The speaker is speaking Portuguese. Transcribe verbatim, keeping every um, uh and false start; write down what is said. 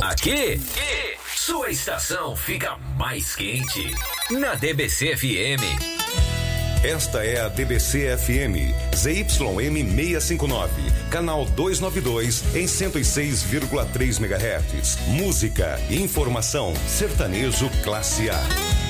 Aqui, sua estação fica mais quente. Na D B C F M. Esta é a D B C F M, Z Y M seiscentos e cinquenta e nove, canal duzentos e noventa e dois, em cento e seis vírgula três megahertz. Música, informação, sertanejo classe A.